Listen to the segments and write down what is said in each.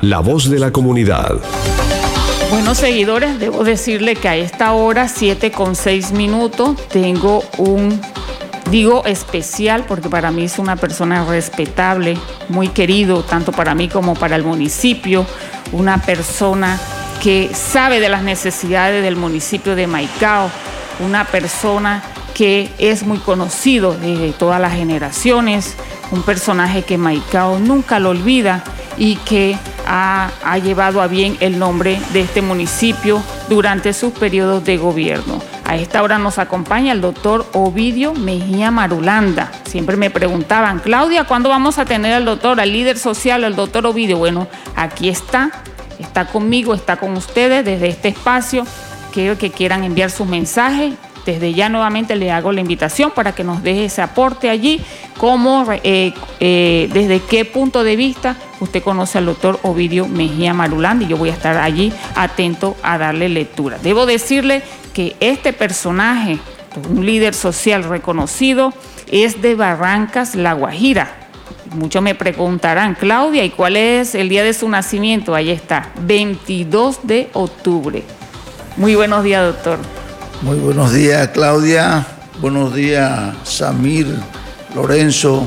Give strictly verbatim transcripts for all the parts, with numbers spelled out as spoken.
la voz de la comunidad. Bueno, seguidores, debo decirle que a esta hora, siete con seis minutos, tengo un, digo especial, porque para mí es una persona respetable, muy querido, tanto para mí como para el municipio, una persona que sabe de las necesidades del municipio de Maicao, una persona que es muy conocido de todas las generaciones, un personaje que Maicao nunca lo olvida y que ha, ha llevado a bien el nombre de este municipio durante sus periodos de gobierno. A esta hora nos acompaña el doctor Ovidio Mejía Marulanda. Siempre me preguntaban, Claudia, ¿cuándo vamos a tener al doctor, al líder social, al doctor Ovidio? Bueno, aquí está, está conmigo, está con ustedes desde este espacio. Quiero que quieran enviar sus mensajes. Desde ya nuevamente le hago la invitación para que nos deje ese aporte allí, cómo, eh, eh, desde qué punto de vista usted conoce al doctor Ovidio Mejía Marulanda, y yo voy a estar allí atento a darle lectura. Debo decirle que este personaje, un líder social reconocido, es de Barrancas, La Guajira. Muchos me preguntarán, Claudia, ¿y cuál es el día de su nacimiento? Ahí está, veintidós de octubre. Muy buenos días, doctor. Muy buenos días, Claudia. Buenos días, Samir, Lorenzo.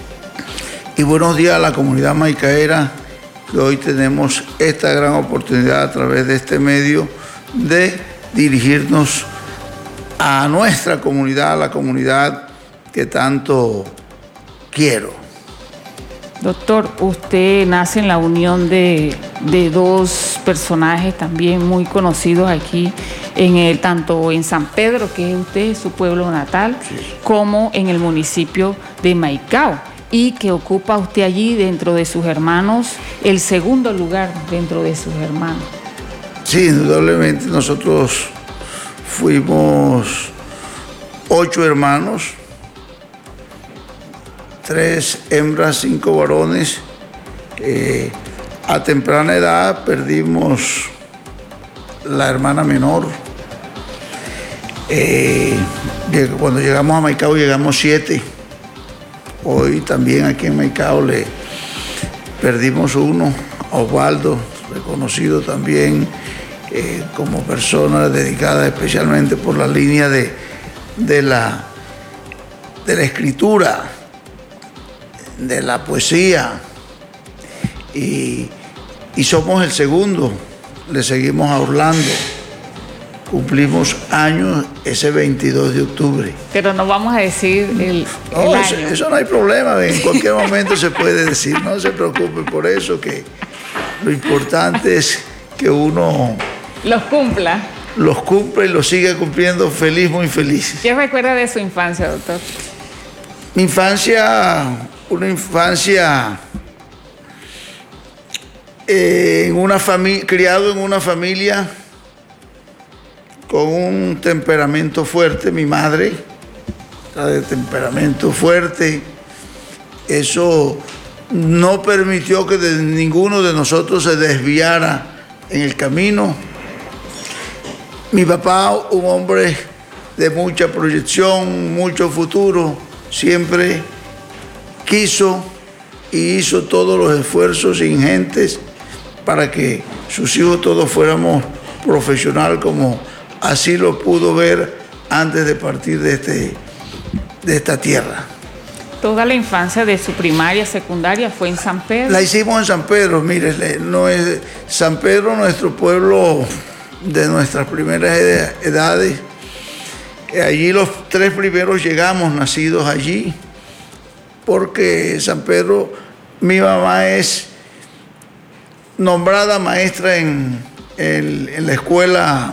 Y buenos días a la comunidad maicaera, que hoy tenemos esta gran oportunidad a través de este medio de dirigirnos a nuestra comunidad, a la comunidad que tanto quiero. Doctor, usted nace en la unión de, de dos personajes también muy conocidos aquí, en el, tanto en San Pedro, que es usted, su pueblo natal, sí, como en el municipio de Maicao, y que ocupa usted allí dentro de sus hermanos el segundo lugar dentro de sus hermanos. Sí, indudablemente nosotros fuimos ocho hermanos, tres hembras, cinco varones. Eh, a temprana edad perdimos la hermana menor. Eh, cuando llegamos a Maicao llegamos siete. Hoy también aquí en Maicao le perdimos uno, a Osvaldo, reconocido también eh, como persona dedicada especialmente por la línea de, de, la, de la escritura, de la poesía, y, y somos el segundo, le seguimos a Orlando. Cumplimos años ese veintidós de octubre. Pero no vamos a decir el, no, el eso, año. Eso no hay problema, en cualquier momento se puede decir, no se preocupe por eso, que lo importante es que uno los cumpla. Los cumple y los sigue cumpliendo feliz, muy feliz. ¿Qué recuerda de su infancia, doctor? Mi infancia, una infancia eh, en una familia, criado en una familia con un temperamento fuerte. Mi madre era de temperamento fuerte. Eso no permitió que de ninguno de nosotros se desviara en el camino. Mi papá, un hombre de mucha proyección, mucho futuro, siempre quiso y hizo todos los esfuerzos ingentes para que sus hijos todos fuéramos profesionales, como así lo pudo ver antes de partir de, este, de esta tierra. ¿Toda la infancia de su primaria, secundaria fue en San Pedro? La hicimos en San Pedro, mire, no es, San Pedro, nuestro pueblo de nuestras primeras edades. Allí los tres primeros llegamos nacidos allí, porque San Pedro, mi mamá es nombrada maestra en, en, en la escuela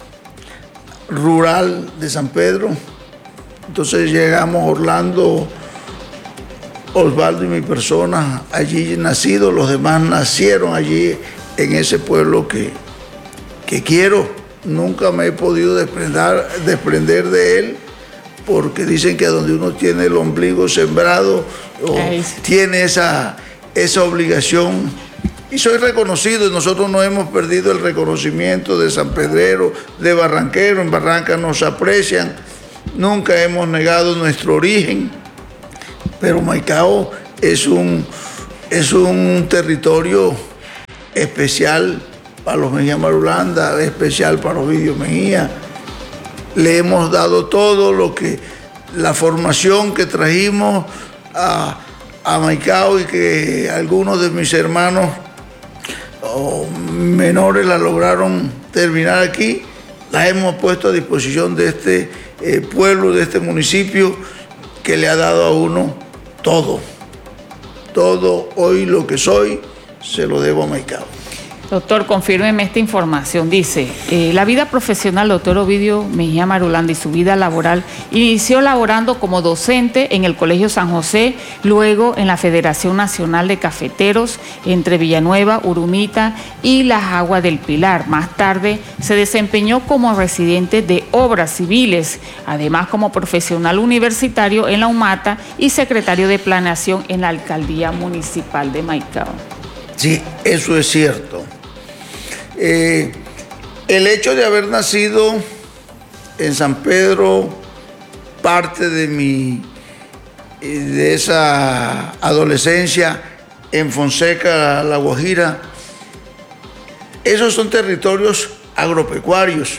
rural de San Pedro. Entonces llegamos Orlando, Osvaldo y mi persona allí nacidos, los demás nacieron allí en ese pueblo que, que quiero. Nunca me he podido desprender, desprender de él, porque dicen que donde uno tiene el ombligo sembrado, o tiene esa, esa obligación. Y soy reconocido, y nosotros no hemos perdido el reconocimiento de sanpedrero, de barranquero. En Barranca nos aprecian, nunca hemos negado nuestro origen, pero Maicao es un, es un territorio especial para los Mejía Marulanda, especial para Ovidio Mejía. Le hemos dado todo lo que, la formación que trajimos a, a Maicao y que algunos de mis hermanos o menores la lograron terminar aquí, la hemos puesto a disposición de este eh, pueblo, de este municipio que le ha dado a uno todo. Todo, hoy lo que soy, se lo debo a Maicao. Doctor, confírmeme esta información. Dice, eh, la vida profesional del doctor Ovidio Mejía Marulanda y su vida laboral inició laborando como docente en el Colegio San José, luego en la Federación Nacional de Cafeteros entre Villanueva, Urumita y Las Aguas del Pilar. Más tarde se desempeñó como residente de Obras Civiles, además como profesional universitario en la UMATA y secretario de Planeación en la Alcaldía Municipal de Maicao. Sí, eso es cierto. Eh, el hecho de haber nacido en San Pedro, parte de mi, de esa adolescencia en Fonseca, La Guajira, esos son territorios agropecuarios.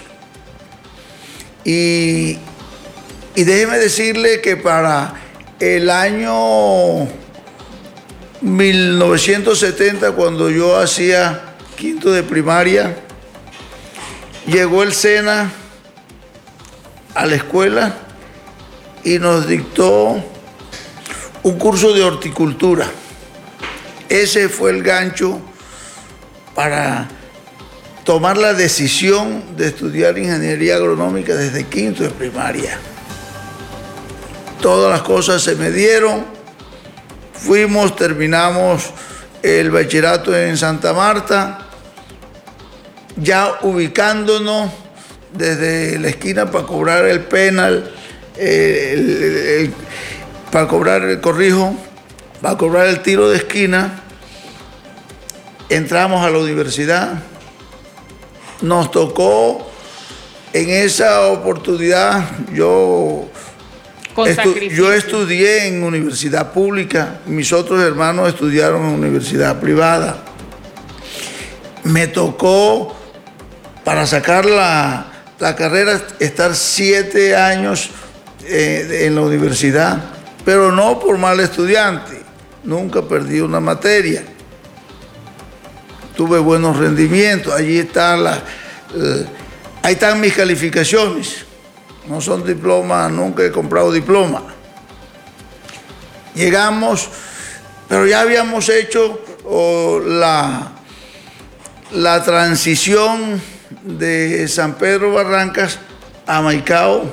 Y, y déjeme decirle que para el año mil novecientos setenta, cuando yo hacía quinto de primaria, llegó el SENA a la escuela y nos dictó un curso de horticultura. Ese fue el gancho para tomar la decisión de estudiar ingeniería agronómica desde quinto de primaria. Todas las cosas se me dieron. Fuimos, terminamos el bachillerato en Santa Marta, ya ubicándonos desde la esquina para cobrar el penal, eh, el, el, el, para cobrar el corrijo, para cobrar el tiro de esquina. Entramos a la universidad. Nos tocó en esa oportunidad, yo... Estu yo estudié en universidad pública, mis otros hermanos estudiaron en universidad privada. Me tocó, para sacar la, la carrera, estar siete años eh, en la universidad, pero no por mal estudiante, nunca perdí una materia. Tuve buenos rendimientos, allí están, la, la, ahí están mis calificaciones. No son diplomas, nunca he comprado diploma. Llegamos, pero ya habíamos hecho oh, la, la transición de San Pedro Barrancas a Maicao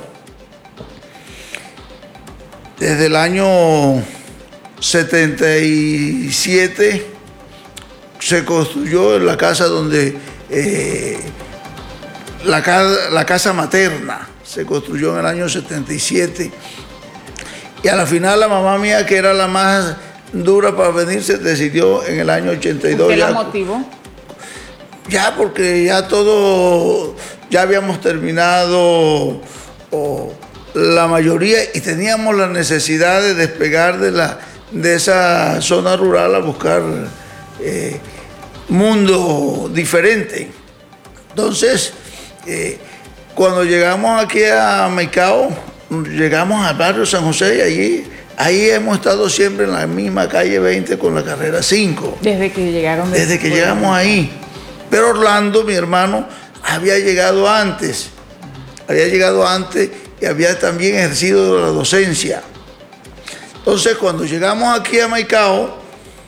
desde el año setenta y siete. Se construyó en la casa donde eh, la, la casa materna. Se construyó en el año setenta y siete. Y a la final la mamá mía, que era la más dura para venirse, decidió en el año ochenta y dos. ¿Qué la motivó? Ya porque ya todo, ya habíamos terminado o, la mayoría y teníamos la necesidad de despegar de, la, de esa zona rural a buscar eh, mundo diferente. Entonces, eh, cuando llegamos aquí a Maicao, llegamos al barrio San José y allí, ahí hemos estado siempre en la misma calle veinte con la carrera cinco. Desde que llegaron. De Desde que llegamos ahí. Pero Orlando, mi hermano, había llegado antes. Había llegado antes y había también ejercido la docencia. Entonces, cuando llegamos aquí a Maicao,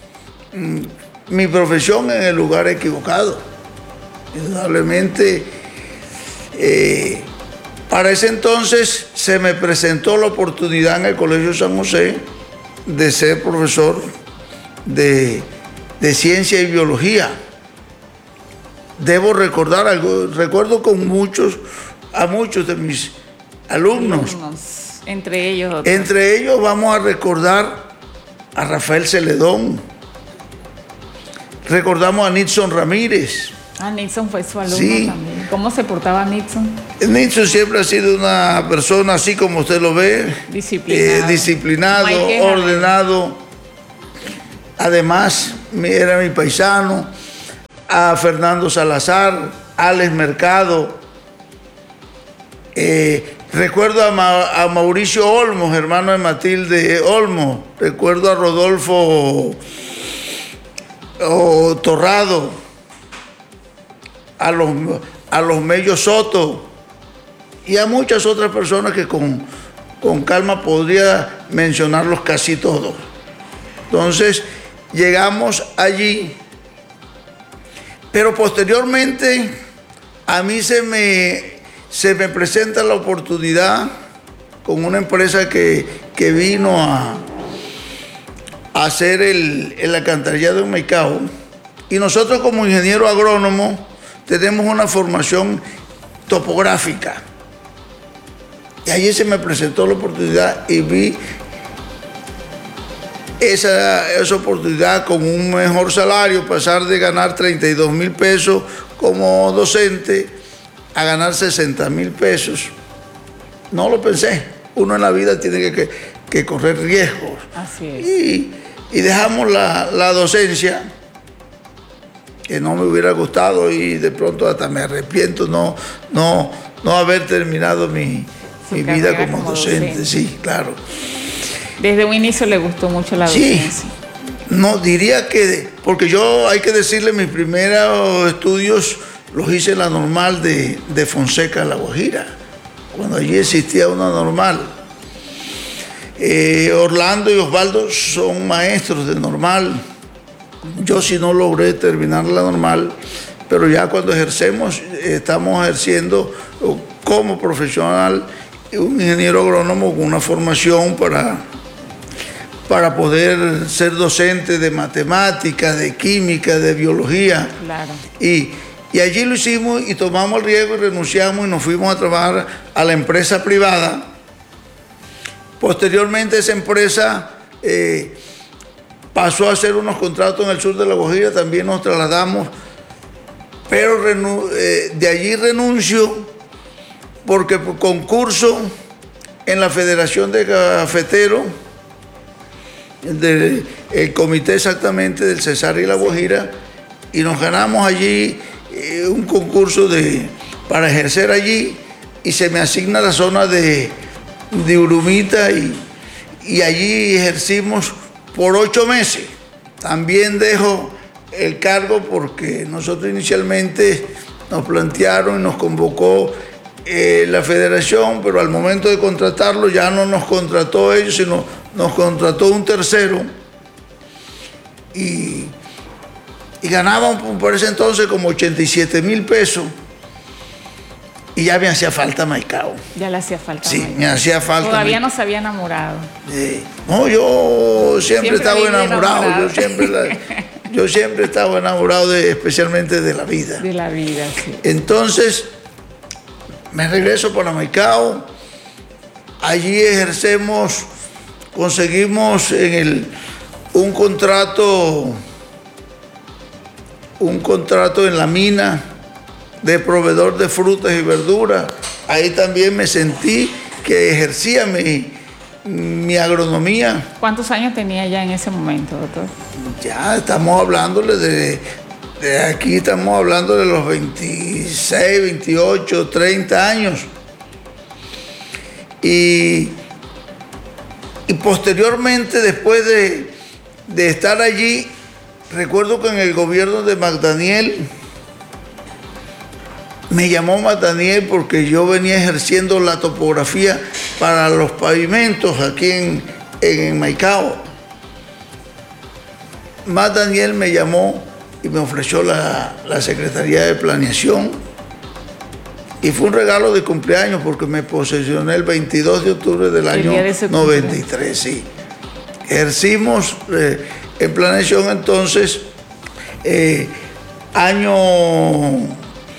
mi profesión en el lugar equivocado. Indudablemente. Eh, para ese entonces se me presentó la oportunidad en el Colegio San José de ser profesor de, de ciencia y biología. Debo recordar algo, recuerdo con muchos, a muchos de mis alumnos. alumnos entre ellos. Doctor. Entre ellos vamos a recordar a Rafael Celedón. Recordamos a Nixon Ramírez. Ah, Nixon fue su alumno sí. también. ¿Cómo se portaba Nixon? Nixon siempre ha sido una persona así como usted lo ve. Disciplinado. Eh, disciplinado, ordenado. Además, era mi paisano. a Fernando Salazar, Alex Mercado. Eh, recuerdo a, Ma, a Mauricio Olmos, hermano de Matilde Olmos. Recuerdo a Rodolfo oh, Torrado, a los, a los Mello Soto y a muchas otras personas que con, con calma podría mencionarlos casi todos. Entonces llegamos allí, pero posteriormente a mí se me, se me presenta la oportunidad con una empresa que, que vino a, a hacer el, el alcantarillado en Maicao, y nosotros como ingeniero agrónomo tenemos una formación topográfica. Y allí se me presentó la oportunidad y vi esa, esa oportunidad con un mejor salario, pasar de ganar treinta y dos mil pesos como docente a ganar sesenta mil pesos. No lo pensé. Uno en la vida tiene que, que, que correr riesgos. Así es. Y, y dejamos la, la docencia, que no me hubiera gustado, y de pronto hasta me arrepiento no, no, no haber terminado mi... mi vida como, como docente. docente, sí, claro. Desde un inicio le gustó mucho la docencia. Sí, no, diría que, porque yo, hay que decirle, mis primeros estudios los hice en la normal de, de Fonseca, La Guajira, cuando allí existía una normal. Eh, Orlando y Osvaldo son maestros de normal. Yo sí no logré terminar la normal, pero ya cuando ejercemos, estamos ejerciendo como profesional, un ingeniero agrónomo con una formación para, para poder ser docente de matemáticas, de química, de biología. Claro. Y, y allí lo hicimos y tomamos el riesgo y renunciamos y nos fuimos a trabajar a la empresa privada. Posteriormente esa empresa eh, pasó a hacer unos contratos en el sur de La Guajira, también nos trasladamos, pero renu, eh, de allí renuncio porque por concurso en la Federación de Cafeteros, del el comité exactamente del Cesar y La Guajira, y nos ganamos allí eh, un concurso de, para ejercer allí, y se me asigna la zona de, de Urumita, y, y allí ejercimos por ocho meses. También dejo el cargo porque nosotros inicialmente nos plantearon y nos convocó Eh, la federación, pero al momento de contratarlo ya no nos contrató ellos, sino nos contrató un tercero, y, y ganaban por ese entonces como ochenta y siete mil pesos, y ya me hacía falta Maicao. Ya le hacía falta. Sí, Maicao. me hacía falta. Todavía no se había enamorado. Eh, no, yo siempre, siempre estaba enamorado, enamorado. Yo siempre, la, yo siempre estaba enamorado de, especialmente de la vida. De la vida, sí. Entonces me regreso para Maicao, allí ejercemos, conseguimos en el, un contrato, un contrato en la mina de proveedor de frutas y verduras. Ahí también me sentí que ejercía mi, mi agronomía. ¿Cuántos años tenía ya en ese momento, doctor? Ya estamos hablándole de... De aquí estamos hablando de los veintiséis, veintiocho, treinta años. Y, y posteriormente, después de, de estar allí, recuerdo que en el gobierno de McDaniel, me llamó McDaniel porque yo venía ejerciendo la topografía para los pavimentos aquí en, en Maicao. McDaniel me llamó y me ofreció la, la Secretaría de Planeación, y fue un regalo de cumpleaños porque me posesioné el veintidós de octubre del año noventa y tres. Sí. Ejercimos eh, en planeación entonces eh, año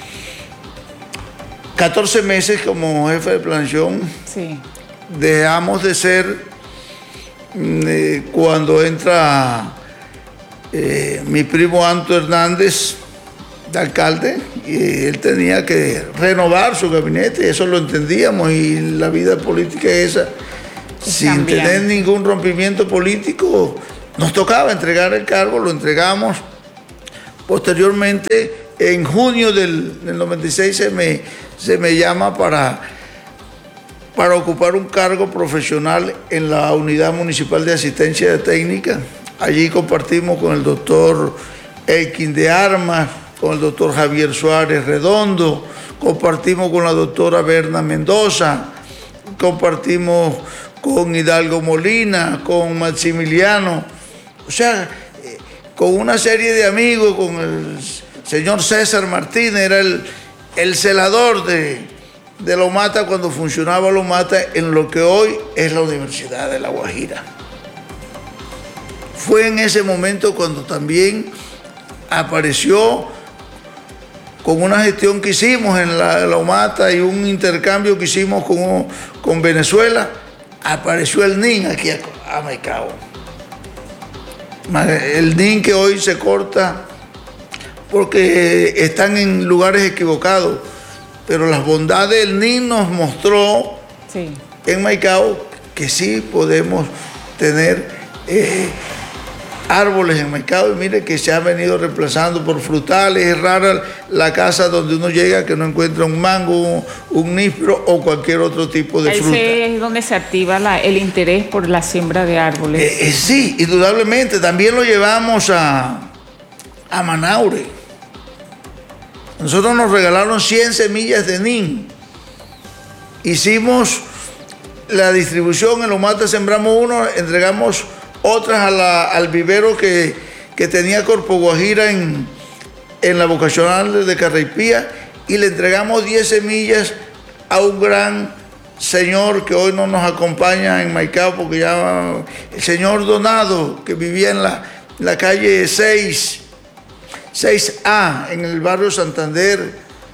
catorce meses como jefe de planeación. Sí. Dejamos de ser eh, cuando entra Eh, mi primo Anto Hernández, de alcalde, y él tenía que renovar su gabinete, eso lo entendíamos, y la vida política es esa, es sin cambiar. Tener ningún rompimiento político, nos tocaba entregar el cargo, lo entregamos Posteriormente, en junio del, del noventa y seis se me, se me llama para, para ocupar un cargo profesional en la Unidad Municipal de Asistencia Técnica. Allí compartimos con el doctor Elkin de Armas, con el doctor Javier Suárez Redondo, compartimos con la doctora Berna Mendoza, compartimos con Hidalgo Molina, con Maximiliano, o sea, con una serie de amigos, con el señor César Martínez, era el, el celador de, de Lomata cuando funcionaba Lomata en lo que hoy es la Universidad de La Guajira. Fue en ese momento cuando también apareció con una gestión que hicimos en la Lomata y un intercambio que hicimos con, con Venezuela, apareció el N I N aquí a, a Maicao. El N I N que hoy se corta porque están en lugares equivocados, pero las bondades del N I N nos mostró sí. en Maicao que sí podemos tener eh, árboles en Maicao, y mire que se han venido reemplazando por frutales. Es rara la casa donde uno llega que no encuentra un mango, un níspero o cualquier otro tipo de Ahí fruta. Ahí es donde se activa la, el interés por la siembra de árboles. Eh, eh, sí, indudablemente. También lo llevamos a, a Manaure. Nosotros nos regalaron cien semillas de N I N. Hicimos la distribución, en Lomata sembramos uno, entregamos otras a la, al vivero que, que tenía Corpo Guajira en, en la vocacional de Carraipía, y le entregamos diez semillas a un gran señor que hoy no nos acompaña en Maicao, porque ya el señor Donado, que vivía en la, la calle seis A, en el barrio Santander.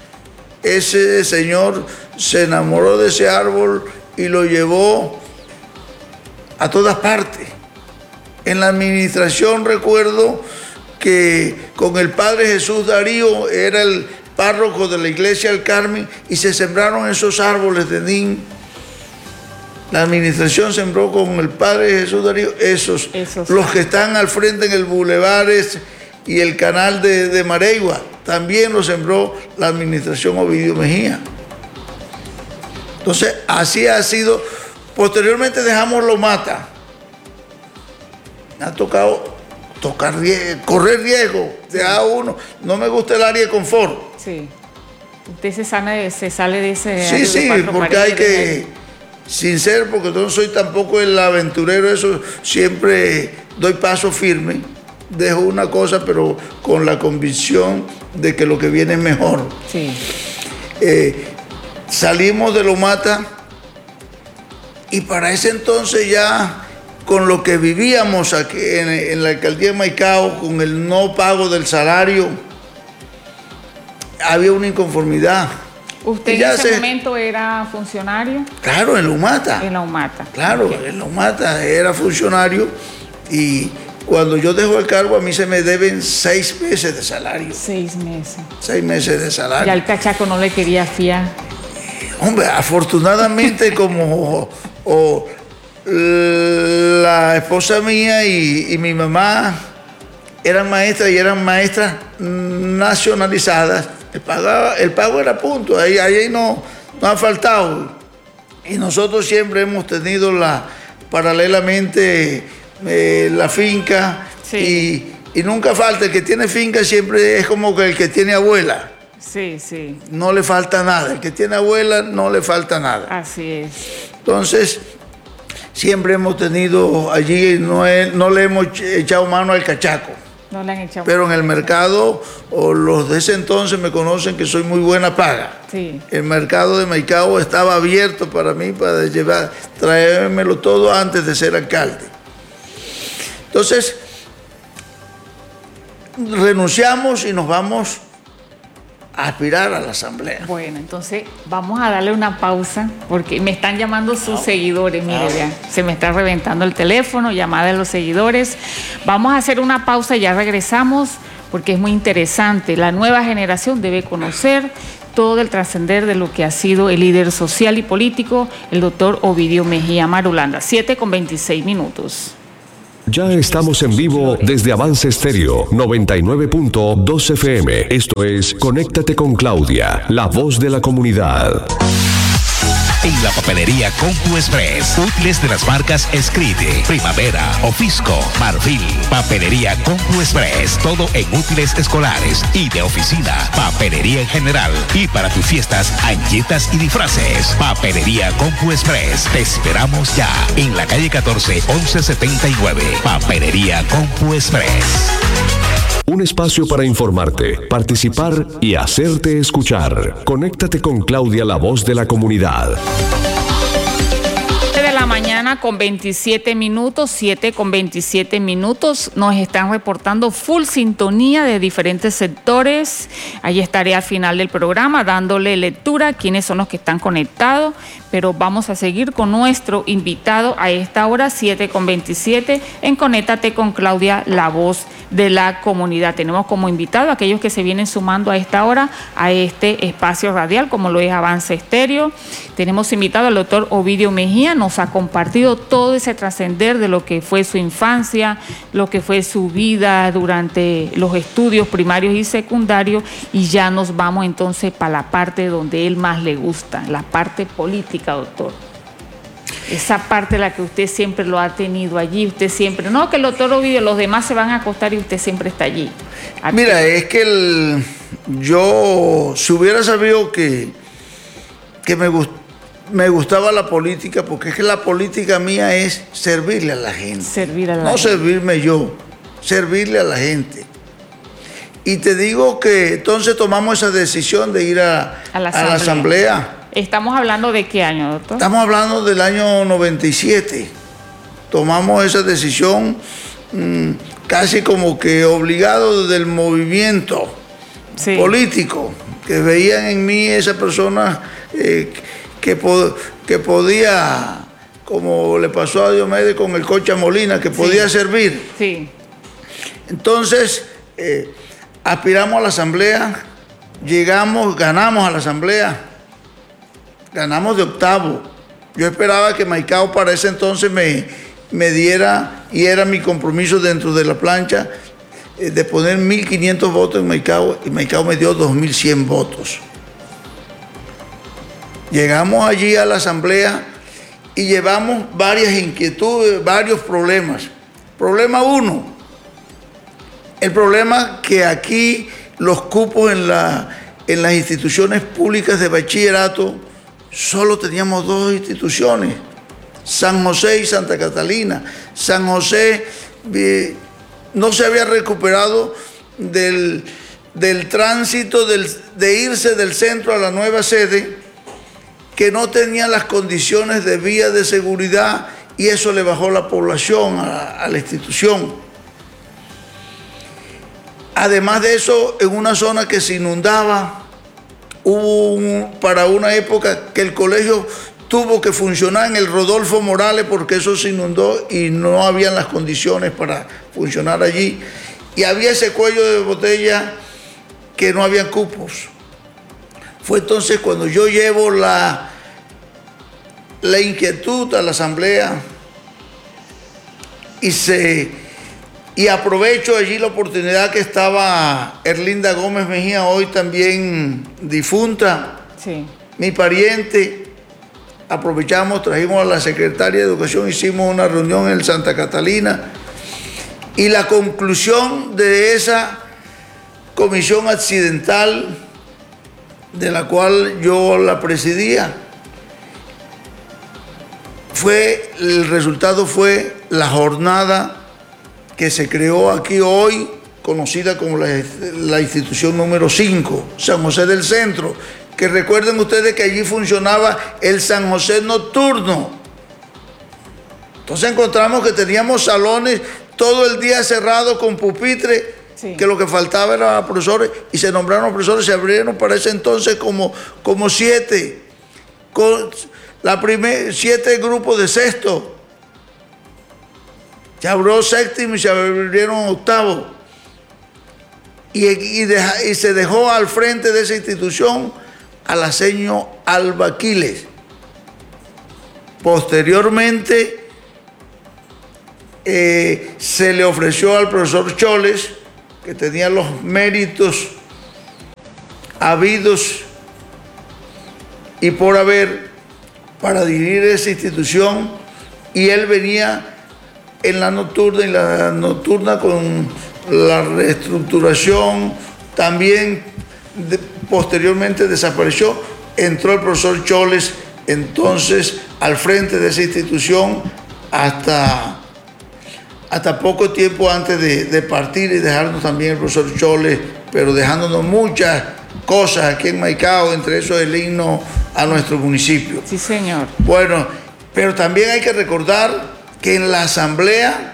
Ese señor se enamoró de ese árbol y lo llevó a todas partes. En la administración recuerdo que con el padre Jesús Darío, era el párroco de la iglesia del Carmen, y se sembraron esos árboles de N I N. La administración sembró con el padre Jesús Darío esos, esos los que están al frente en el Boulevard y el canal de, de Mareigua, también lo sembró la administración Ovidio Mejía. Entonces, así ha sido. Posteriormente dejamos Lomata. Me ha tocado tocar, correr riesgo, dejar uno. No me gusta el área de confort. Sí. Usted se, sana, se sale de ese... Sí, sí, porque hay que, sin ser, porque no soy tampoco el aventurero, eso siempre doy paso firme. Dejo una cosa, pero con la convicción de que lo que viene es mejor. Sí. Eh, salimos de Lomata y para ese entonces ya, con lo que vivíamos aquí en, en la alcaldía de Maicao, con el no pago del salario, había una inconformidad. ¿Usted en ese se... momento era funcionario? Claro, en Lomata. En Lomata. Claro, okay. En Lomata era funcionario, y cuando yo dejo el cargo a mí se me deben seis meses de salario. Seis meses. Seis meses de salario. Ya el cachaco no le quería fiar. Hombre, afortunadamente como... O, la esposa mía y, y mi mamá eran maestras, y eran maestras nacionalizadas. El pago, el pago era punto, ahí, ahí no, no ha faltado. Y nosotros siempre hemos tenido la, paralelamente eh, la finca, sí. y, y nunca falta. El que tiene finca siempre es como que el que tiene abuela. Sí, sí. No le falta nada. El que tiene abuela no le falta nada. Así es. Entonces, siempre hemos tenido allí, no, he, no le hemos echado mano al cachaco. No le han echado. Pero en el mercado, o los de ese entonces me conocen que soy muy buena paga. Sí. El mercado de Maicao estaba abierto para mí, para llevar, traérmelo todo antes de ser alcalde. Entonces, renunciamos y nos vamos a aspirar a la asamblea. Bueno, entonces vamos a darle una pausa, porque me están llamando sus seguidores. Mire, ya se me está reventando el teléfono, llamada de los seguidores. Vamos a hacer una pausa y ya regresamos, porque es muy interesante. La nueva generación debe conocer todo el trascender de lo que ha sido el líder social y político, el doctor Ovidio Mejía Marulanda. siete con veintiséis minutos. Ya estamos en vivo desde Avance Estéreo noventa y nueve punto dos F M. Esto es Conéctate con Claudia, la voz de la comunidad. En la papelería Compu Express, útiles de las marcas Escrite, Primavera, Ofisco, Marfil. Papelería Compu Express, todo en útiles escolares y de oficina. Papelería en general y para tus fiestas, anchetas y disfraces. Papelería Compu Express, te esperamos ya en la calle catorce, once setenta y nueve. Papelería Compu Express. Un espacio para informarte, participar y hacerte escuchar. Conéctate con Claudia, la voz de la comunidad. De la mañana con veintisiete minutos, siete con veintisiete minutos, nos están reportando full sintonía de diferentes sectores. Ahí estaré al final del programa dándole lectura a quiénes son los que están conectados, pero vamos a seguir con nuestro invitado a esta hora, siete con veintisiete, en Conéctate con Claudia, la voz de la comunidad. Tenemos como invitado a aquellos que se vienen sumando a esta hora a este espacio radial, como lo es Avance Estéreo. Tenemos invitado al doctor Ovidio Mejía, nos ha compartido todo ese trascender de lo que fue su infancia, lo que fue su vida durante los estudios primarios y secundarios, y ya nos vamos entonces para la parte donde él más le gusta, la parte política, doctor. Esa parte la que usted siempre lo ha tenido allí, usted siempre, no que el doctor Ovidio, los demás se van a acostar y usted siempre está allí. Aquí. Mira, es que el, yo, si hubiera sabido que, que me, gust, me gustaba la política, porque es que la política mía es servirle a la gente. Servir a la no gente. servirme yo, servirle a la gente. Y te digo que entonces tomamos esa decisión de ir a, a, la, a la asamblea. ¿Estamos hablando de qué año, doctor? Estamos hablando del año noventa y siete. Tomamos esa decisión mmm, casi como que obligado del movimiento sí. político, que veían en mí esa persona eh, que, pod que podía, como le pasó a Diomedes con el Cocha Molina, que podía sí. servir. Sí. Entonces, eh, aspiramos a la asamblea, llegamos, ganamos a la asamblea. Ganamos de octavo. Yo esperaba que Maicao para ese entonces me, me diera, y era mi compromiso dentro de la plancha, eh, de poner mil quinientos votos en Maicao, y Maicao me dio dos mil cien votos. Llegamos allí a la asamblea y llevamos varias inquietudes, varios problemas. Problema uno, el problema que aquí los cupos en, la, en las instituciones públicas de bachillerato, solo teníamos dos instituciones, San José y Santa Catalina. San José eh, no se había recuperado del, del tránsito del, de irse del centro a la nueva sede, que no tenían las condiciones de vía de seguridad, y eso le bajó la población a, a la institución. Además de eso, en una zona que se inundaba, hubo un, para una época que el colegio tuvo que funcionar en el Rodolfo Morales porque eso se inundó y no habían las condiciones para funcionar allí. Y había ese cuello de botella que no había cupos. Fue entonces cuando yo llevo la, la inquietud a la asamblea y se... Y aprovecho allí la oportunidad que estaba Erlinda Gómez Mejía, hoy también difunta, sí. mi pariente. Aprovechamos, trajimos a la secretaria de Educación, hicimos una reunión en Santa Catalina. Y la conclusión de esa comisión accidental, de la cual yo la presidía, fue, el resultado fue la jornada que se creó aquí hoy, conocida como la, la institución número cinco, San José del Centro, que recuerden ustedes que allí funcionaba el San José nocturno. Entonces encontramos que teníamos salones todo el día cerrados con pupitre, sí. que lo que faltaba eran profesores, y se nombraron profesores, se abrieron para ese entonces como, como siete, con la primer, siete grupos de sexto. Se abrió séptimo y se abrieron octavo. Y, y, deja, y se dejó al frente de esa institución a la señora Alba Aquiles. Posteriormente, eh, se le ofreció al profesor Choles, que tenía los méritos habidos y por haber para dirigir esa institución, y él venía en la nocturna y la nocturna con la reestructuración, también de, posteriormente desapareció, entró el profesor Choles entonces al frente de esa institución hasta, hasta poco tiempo antes de, de partir y dejarnos también el profesor Choles, pero dejándonos muchas cosas aquí en Maicao, entre eso el himno a nuestro municipio. Sí, señor. Bueno, pero también hay que recordar que en la asamblea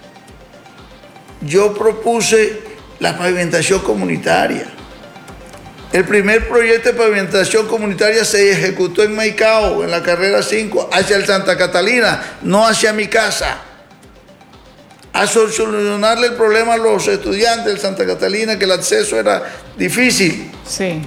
yo propuse la pavimentación comunitaria. El primer proyecto de pavimentación comunitaria se ejecutó en Maicao, en la carrera cinco, hacia el Santa Catalina, no hacia mi casa. A solucionarle el problema a los estudiantes del Santa Catalina, que el acceso era difícil. Sí.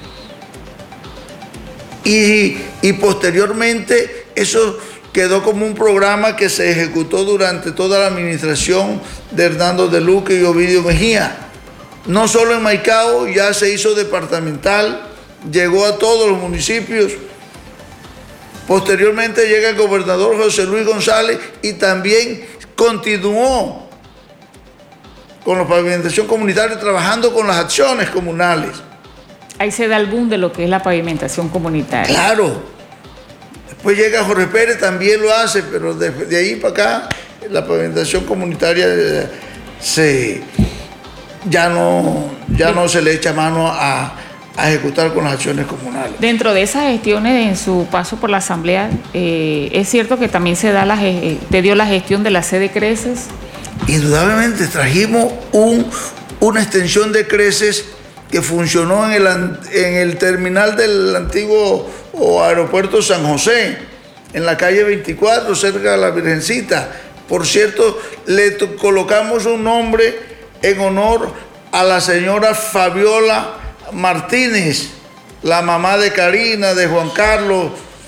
Y, y posteriormente eso quedó como un programa que se ejecutó durante toda la administración de Hernando de Luque y Ovidio Mejía. No solo en Maicao, ya se hizo departamental, llegó a todos los municipios. Posteriormente llega el gobernador José Luis González y también continuó con la pavimentación comunitaria, trabajando con las acciones comunales. Ahí se da el boom de lo que es la pavimentación comunitaria. Claro. Después llega Jorge Pérez, también lo hace, pero de, de ahí para acá la pavimentación comunitaria eh, se, ya, no, ya no se le echa mano a, a ejecutar con las acciones comunales. Dentro de esas gestiones, en su paso por la asamblea, eh, ¿es cierto que también se da la, te dio la gestión de la sede Creces? Indudablemente trajimos un, una extensión de Creces que funcionó en el, en el terminal del antiguo o aeropuerto San José, en la calle veinticuatro, cerca de la Virgencita. Por cierto, le colocamos un nombre en honor a la señora Fabiola Martínez, la mamá de Karina, de Juan Carlos.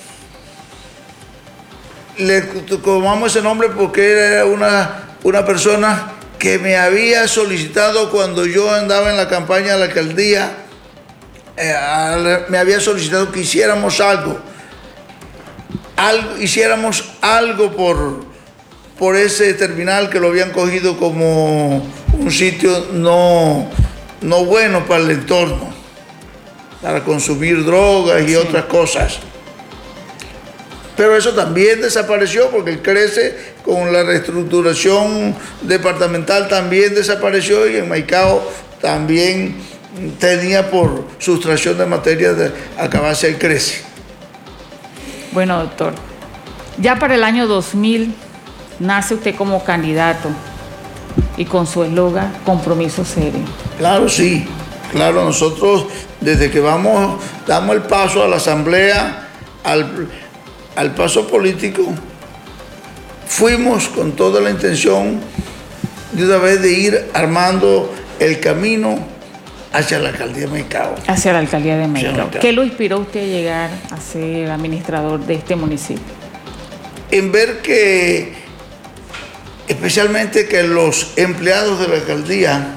Le tomamos ese nombre porque era una, una persona que me había solicitado cuando yo andaba en la campaña de la alcaldía, eh, me había solicitado que hiciéramos algo, algo hiciéramos algo por, por ese terminal que lo habían cogido como un sitio no, no bueno para el entorno, para consumir drogas y sí. otras cosas. Pero eso también desapareció porque el Crece con la reestructuración departamental también desapareció, y en Maicao también tenía por sustracción de materia de acabarse el Crece. Bueno, doctor, ya para el año dos mil nace usted como candidato y con su eslogan Compromiso Serio. Claro, sí. Claro, nosotros desde que vamos, damos el paso a la asamblea, al... al paso político, fuimos con toda la intención de una vez de ir armando el camino hacia la alcaldía de Maicao. Hacia la alcaldía de Maicao. ¿Qué lo inspiró a usted a llegar a ser administrador de este municipio? En ver que, especialmente que los empleados de la alcaldía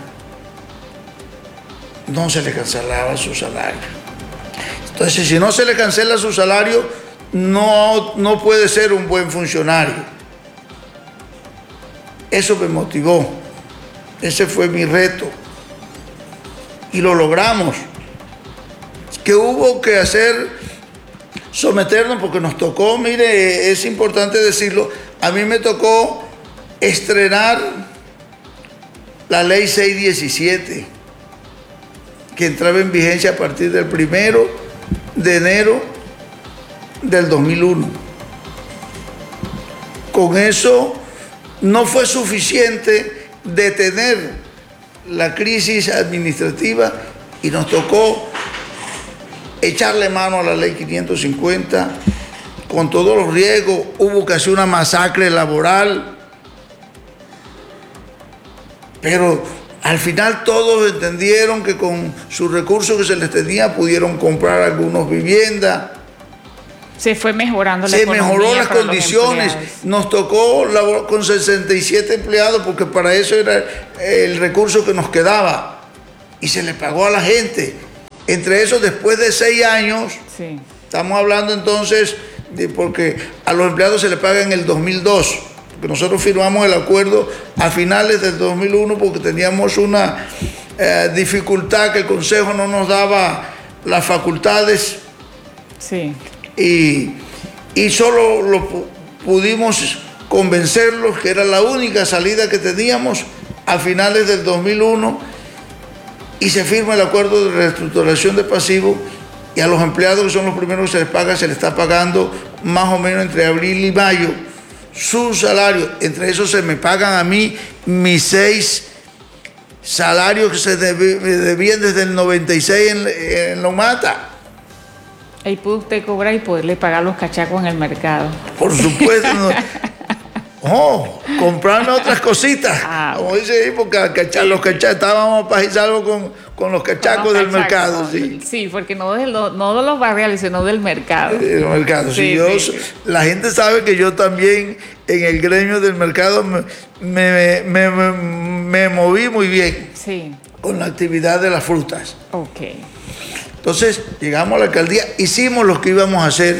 no se les cancelaba su salario. Entonces, si no se les cancela su salario, No, no puede ser un buen funcionario. Eso me motivó. Ese fue mi reto. Y lo logramos. Que hubo que hacer, someternos, porque nos tocó, mire, es importante decirlo, a mí me tocó estrenar la ley seiscientos diecisiete, que entraba en vigencia a partir del primero de enero del dos mil uno. Con eso no fue suficiente detener la crisis administrativa y nos tocó echarle mano a la ley quinientos cincuenta con todos los riesgos. Hubo casi una masacre laboral, pero al final todos entendieron que con sus recursos que se les tenía pudieron comprar algunas viviendas. Se fue mejorando la Se economía mejoró las para los condiciones. empleados. Nos tocó labor con sesenta y siete empleados porque para eso era el recurso que nos quedaba. Y se le pagó a la gente. Entre esos, después de seis años, Sí. estamos hablando entonces, de porque a los empleados se les paga en el dos mil dos. Porque nosotros firmamos el acuerdo a finales del dos mil uno porque teníamos una eh, dificultad que el Consejo no nos daba las facultades. Sí. Y, y solo lo pu- pudimos convencerlos que era la única salida que teníamos a finales del dos mil uno y se firma el acuerdo de reestructuración de pasivos y a los empleados que son los primeros que se les paga, se les está pagando más o menos entre abril y mayo su salario. Entre esos se me pagan a mí mis seis salarios que se deb- me debían desde el noventa y seis en, en la UMATA. Ahí puede usted cobrar y poderle pagar los cachacos en el mercado. Por supuesto. No. Oh, comprarme otras cositas. Ah, Como dice ahí, porque cacha- los cachacos, estábamos para y salvo con, con los cachacos Con los del mercado. cachacos. Sí. Sí, porque no de, los, no de los barriales, sino del mercado. Del mercado. Sí, Sí, yo, sí, sí. La gente sabe que yo también en el gremio del mercado me, me, me, me, me moví muy bien Sí, con la actividad de las frutas. ok. Entonces, llegamos a la alcaldía, hicimos lo que íbamos a hacer.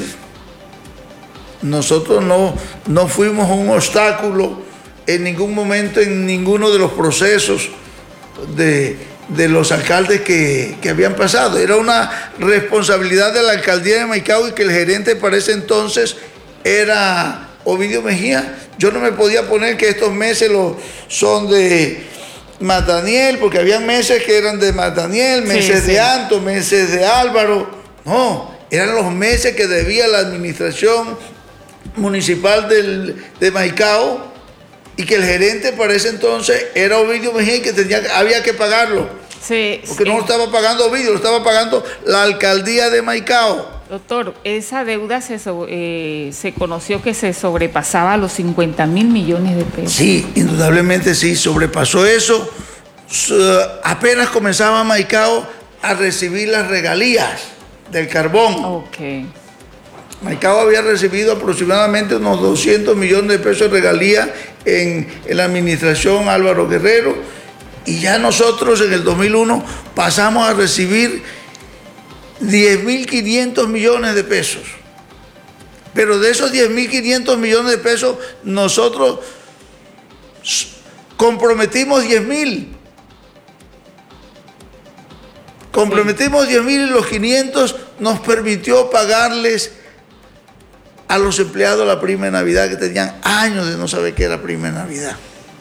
Nosotros no, no fuimos un obstáculo en ningún momento, en ninguno de los procesos de, de los alcaldes que, que habían pasado. Era una responsabilidad de la alcaldía de Maicao y que el gerente para ese entonces era Ovidio Mejía. Yo no me podía poner que estos meses los, son de Mataniel, porque habían meses que eran de Mataniel, meses Sí, sí. de Anto, meses de Álvaro. No, eran los meses que debía la administración municipal del, de Maicao y que el gerente para ese entonces era Ovidio Mejía y que tenía, había que pagarlo. Sí, Porque sí. no lo estaba pagando Ovidio, lo estaba pagando la alcaldía de Maicao. Doctor, esa deuda se, so- eh, se conoció que se sobrepasaba los cincuenta mil millones de pesos. Sí, indudablemente sí, sobrepasó eso. Su- apenas comenzaba Maicao a recibir las regalías del carbón. Ok. Maicao había recibido aproximadamente unos doscientos millones de pesos de regalía en, en la administración Álvaro Guerrero y ya nosotros en el dos mil uno pasamos a recibir diez mil quinientos millones de pesos. Pero de esos diez mil quinientos millones de pesos nosotros s- comprometimos diez mil. Comprometimos diez mil y los quinientos nos permitió pagarles a los empleados la prima de Navidad, que tenían años de no saber qué era prima de Navidad.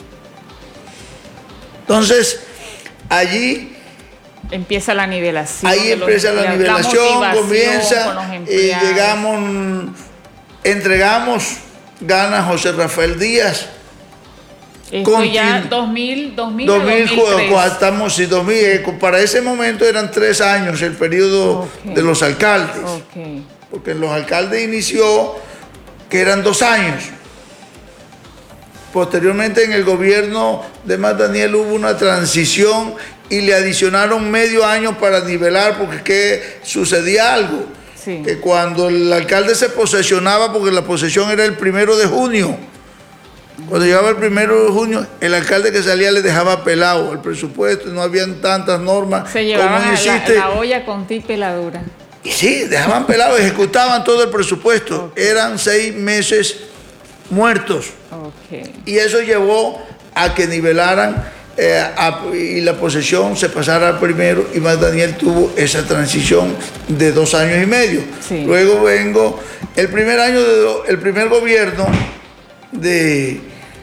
Entonces, allí, Empieza la nivelación. ahí de los empieza la empleados, nivelación, motivación comienza, con los y empleados. llegamos, entregamos, gana José Rafael Díaz. Esto con ya quien- dos mil, dos mil, dos mil, dos mil tres. cu- estamos, sí, dos mil, eh, para ese momento eran tres años el periodo Ok. de los alcaldes. Ok. Porque los alcaldes inició que eran dos años. Posteriormente en el gobierno de Mar Daniel hubo una transición y le adicionaron medio año para nivelar porque que sucedía algo. Sí. Que cuando el alcalde se posesionaba, porque la posesión era el primero de junio, cuando llegaba el primero de junio, el alcalde que salía le dejaba pelado el presupuesto, no habían tantas normas Se llevaban como a la, existe. la olla con ti peladura. Y sí, dejaban pelado, ejecutaban todo el presupuesto. Ok. Eran seis meses muertos. Ok. Y eso llevó a que nivelaran eh, a- y la posesión se pasara al primero. Y Mar Daniel tuvo esa transición de dos años y medio. Sí. Luego vengo, el primer año, de, el primer gobierno de,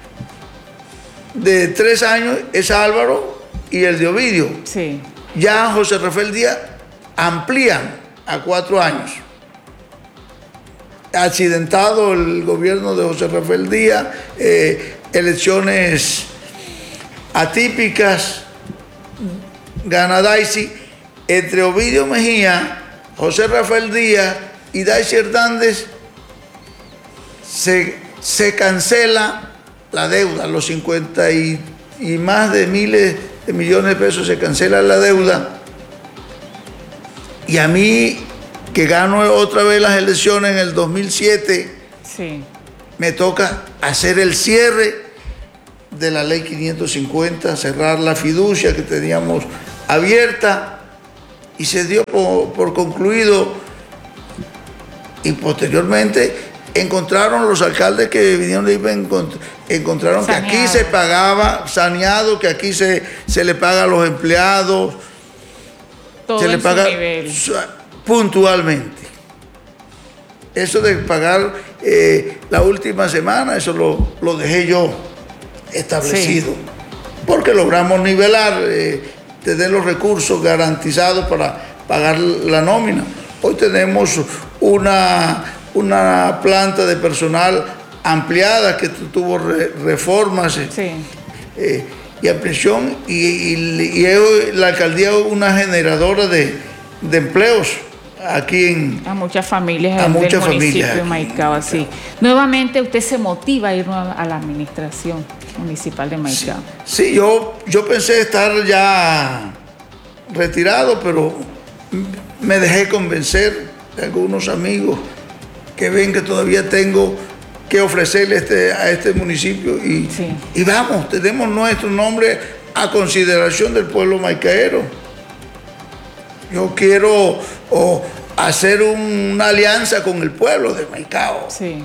de tres años es Álvaro y el de Ovidio. Sí. Ya José Rafael Díaz amplían a cuatro años. Accidentado el gobierno de José Rafael Díaz, eh, elecciones atípicas, gana Daisy, entre Ovidio Mejía, José Rafael Díaz y Daisy Hernández, se, se cancela la deuda, los cincuenta y, y más de miles de millones de pesos se cancela la deuda. Y a mí que gano otra vez las elecciones en el dos mil siete, sí. me toca hacer el cierre de la ley quinientos cincuenta, cerrar la fiducia que teníamos abierta, y se dio por, por concluido. Y posteriormente encontraron los alcaldes que vinieron de ahí, encontraron saneado. Que aquí se pagaba saneado, que aquí se, se le paga a los empleados, todo se le paga puntualmente. Eso de pagar eh, la última semana, eso lo, lo dejé yo establecido, sí. Porque logramos nivelar, eh, tener los recursos garantizados para pagar la nómina. Hoy tenemos una, una planta de personal ampliada que tuvo re, reformas sí. eh, y ampliación, y, y, y es la alcaldía una generadora de, de empleos aquí en... A muchas familias a del muchas municipio familias, de Maicao, sí. Nuevamente usted se motiva a ir a la administración municipal de Maicao. Sí, sí, yo, yo pensé estar ya retirado, pero me dejé convencer de algunos amigos que ven que todavía tengo que ofrecerle este, a este municipio y, sí. y vamos, tenemos nuestro nombre a consideración del pueblo maicaero. Yo quiero oh, hacer una alianza con el pueblo de Maicao. Sí.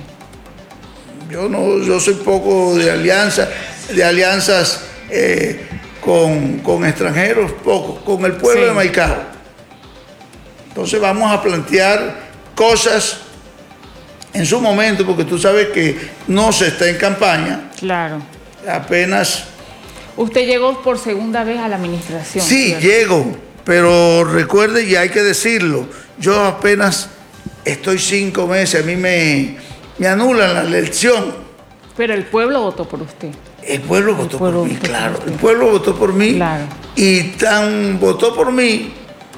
Yo no, yo soy poco de alianza, de alianzas eh, con, con extranjeros, poco, con el pueblo sí. de Maicao. Entonces vamos a plantear cosas en su momento, porque tú sabes que no se está en campaña. Claro. Apenas. ¿Usted llegó por segunda vez a la administración? Sí, ¿cierto? llego, pero recuerde, y hay que decirlo, yo apenas estoy cinco meses, a mí me, me anulan la elección. Pero el pueblo votó por usted. El pueblo votó el pueblo por mí, votó claro. Por el pueblo votó por mí. Claro. Y tan votó por mí